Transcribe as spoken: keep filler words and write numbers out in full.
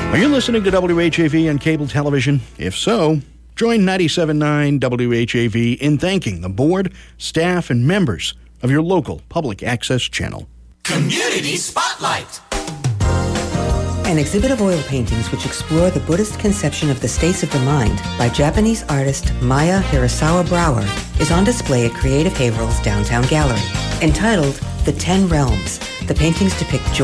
Are you listening to W H A V on cable television? If so, join ninety-seven point nine W H A V in thanking the board, staff, and members of your local public access channel. Community Spotlight. An exhibit of oil paintings which explore the Buddhist conception of the states of the mind by Japanese artist Maya Hirasawa Brower is on display at Creative Haverhill's downtown gallery. Entitled The Ten Realms, the paintings depict